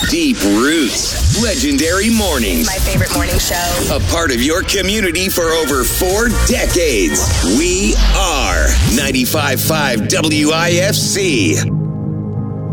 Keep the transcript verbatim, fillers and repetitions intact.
Deep roots. Legendary mornings. My favorite morning show. A part of your community for over four decades. We are ninety-five point five W I F C.